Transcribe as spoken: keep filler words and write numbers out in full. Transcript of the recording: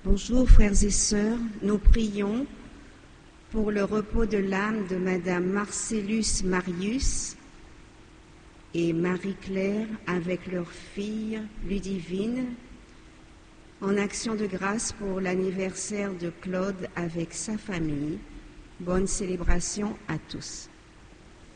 Bonjour frères et sœurs, nous prions pour le repos de l'âme de Madame Marcellus Marius et Marie-Claire avec leur fille Ludivine, en action de grâce pour l'anniversaire de Claude avec sa famille. Bonne célébration à tous.